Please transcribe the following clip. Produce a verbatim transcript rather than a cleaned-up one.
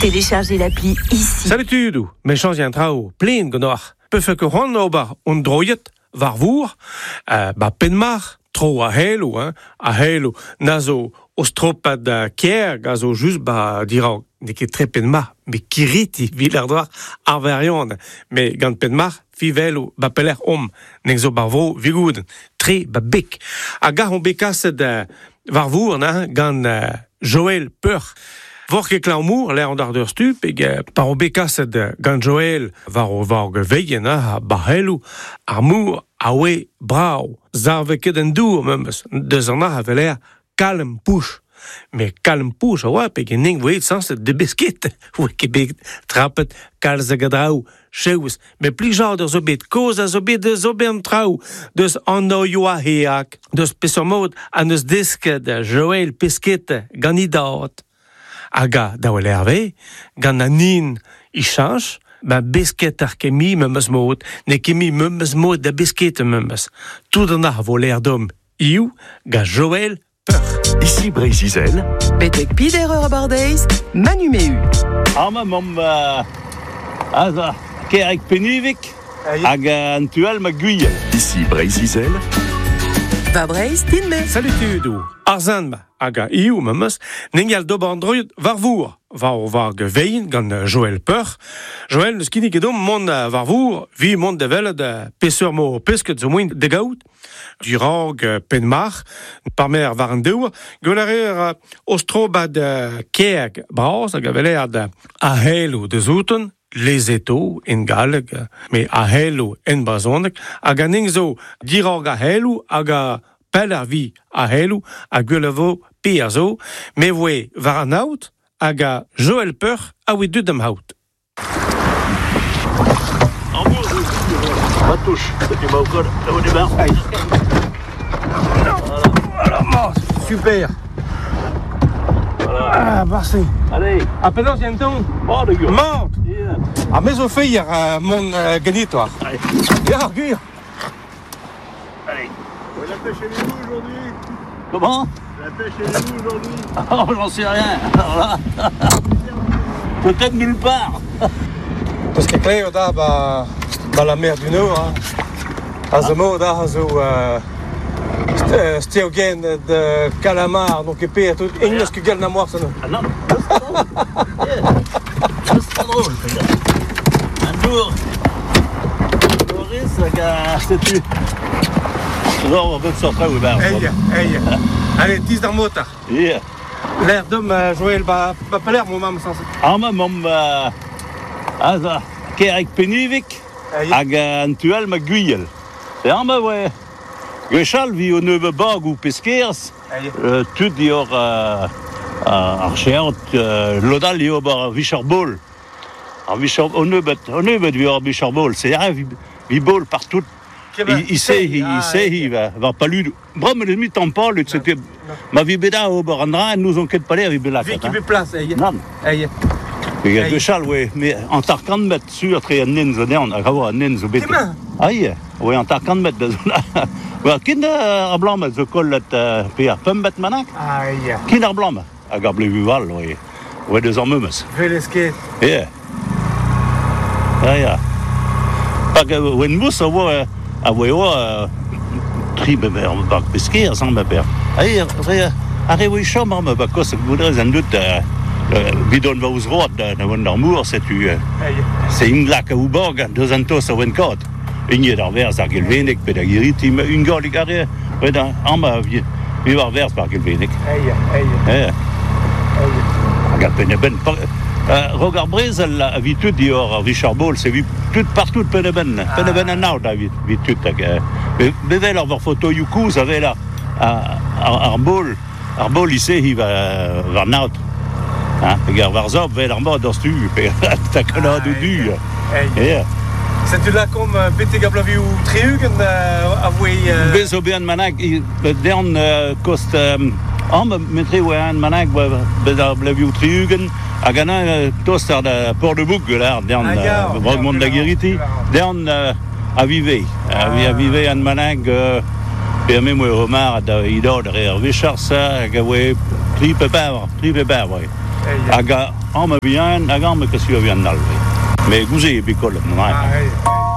Téléchargez l'appli ici. Salut Tudou, méchant y trao, plein gonor. Peut que hon ober on droyet, varvour, euh, ba penmar, tro a helo, hein, a helo, nazo, ostropad kier, gazo just ba dira, ne ket tre penmar, mais kiriti, vilardroar, arverion, mais gant penmar, fivelo, ba peler om, nexo barvo, vigouden, tre ba bek. A gar on bekaset uh, varvour, na, gant uh, Joël Peur. Vor ket klamour, l'air d'ar d'ur stup, eg par o bekaset gant Joël var o varg veien, a barhelou, ar mour, a oe brau, zarve ket en dour, memes, deus an ar a l'air kalm pouch. Mais kalm pouch, a oa, peg en eng voet sans de besket, oe ket bet trapet kalz a gadraou, cheous, mais pli jar d'ur zo bet koz a zo bet de zo ben trao, deus an o yo a heak, deus pesomod an eus desket Joël pesket ganidaot. Aga da oe l'herve, gant an nin i chanj, ba besket ar kemi memes mod, ne kemi memes mod da besket memes. Tout an ar vo l'air d'om iou, ga Joël Peur. Ici Brézizel. Betek pider ur bardeiz, Manu Mehu. Ama mom uh, aza kerek penivik hag an tuel ma guyel. Ici Brézizel. Va breiz din me. Salut Tudou, arzan ma, aga iou memes, nengal dob android varvour, var o varg vein gant Joël Peur. Joël neus kinnig edom mont varvour, vi mont de veled peseur mo pesket zo moin de gaout, du rog penmar, parmer var an deur, gweler ostrobad kerg bras, hag a veled a helo de zouton, les eto en galeg, me a helo en bazonek, hag an eng zo dirog a helo, hag a peler vi a helo, hag gwelevo pe a zo, me voe var an out, hag a Joël Peur a oe dud am haut. An mour zo, ma touche, petit ma okol, la oe debar. Voilà, mort, super. Ah, merci. Allez, A penaos yenton, mort de gueule. mort. Yeah. A mezo feier uh, mon uh, genitoir. Allez. Ya, gur. Allez. Ouais, la pêche elle est où aujourd'hui? Comment? La pêche elle est où aujourd'hui? Oh, j'en sais rien. Alors là, peut-être nulle part. Parce que Cléo da ba, ba la mer du Nord, hein. A zo mo da zo uh, st steogen de calamar, donc épée tout ingles que gel na moir ça non. Ah non, c'est pas drôle. Yeah. C'est pas drôle. Un jour, Boris, c'est-tu? Non, on va te sortir au bar. Hey, hey. Allez, tis dans mota. Yeah. L'air d'homme uh, Joël ba ba pas l'air mon mam sans. Ah, ma mom, aza, kerek penivik, hag an tuel ma guyel. E ama, ouais. Gwechal vi o neuve bag ou peskerzh, euh, tout dior euh, ar cheant, euh, lodal eo bar vichar bol. Ar vichar, o neubet, o neubet vi ar vichar bol, se yare vi, vi bol partout. I se hi, i se hi, va, va palud. Bram eus mit an pal, c'était ma vi beda o bar an dra, nous on ket paler vi belak. Vi qui veut place, hey. Non. Hey. Et gwechal, ouais, mais an tar kant met sur tre an nen zo dern, a gavo an nen zo bet. Aïe, ouais, an tar kant met da zo la. Well, kin ar blam zo kollet uh, pe ar pembet manak? Aïe. Kin ar blam? Hag ar blevu val, oe. Oe deus ar memes. Velesket. Yeah. Ja, ja. Hag oen mous a oa a oe oa tri beber bak peskeer san beber. Aïe, ar e oe chom ar me bak kos ak goudrez an dut bidon va ouz road na oan ar mour, setu se inglak a ouborg deus an tos a oen kat. Inget ar verz ar gelvenek ped a girit, un galig ar e, red an ma vi war verz par gelvenek. Aïe, aïe. Eh. Hag a pen e ben. Rog ar brezel a vi tout dior ar vichar bol, se vi tout partout pen e ben. Pen e ben an naout a vi tout. Bevel ar var foto youkouz a vel ar bol, ar bol ise hi var naout. Hag ar var zop vel ar mod ar stu, pe ta kanad ou du. Yeah. C'est tu là comme bete gablavi ou triugen a voe Bez o bean manag dern kost am metre oe an manag bez a blavi ou triugen hag ana tost ar da port de bouk gelar dern brogmont da giriti dern a vive a vive an manag pe a mem oe homar da idod ar vechar sa hag a oe tri pe bav tri pe bav Hag on me vian, hag on me kasio vian nalve. Me gouze e bikol, Ah, hey, hey.